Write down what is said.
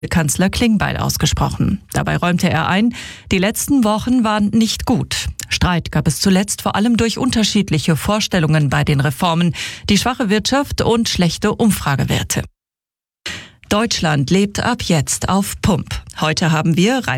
Kanzler Klingbeil ausgesprochen. Dabei räumte er ein, die letzten Wochen waren nicht gut. Streit gab es zuletzt vor allem durch unterschiedliche Vorstellungen bei den Reformen, die schwache Wirtschaft und schlechte Umfragewerte. Deutschland lebt ab jetzt auf Pump. Heute haben wir